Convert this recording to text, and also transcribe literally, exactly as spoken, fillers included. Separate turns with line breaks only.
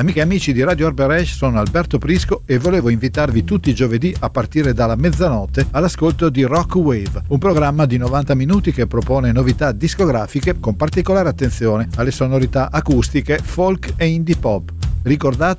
Amiche e amici di Radio Arberesh, sono Alberto Prisco e volevo invitarvi tutti i giovedì a partire dalla mezzanotte all'ascolto di Rock Wave, un programma di novanta minuti che propone novità discografiche con particolare attenzione alle sonorità acustiche, folk e indie pop. Ricordate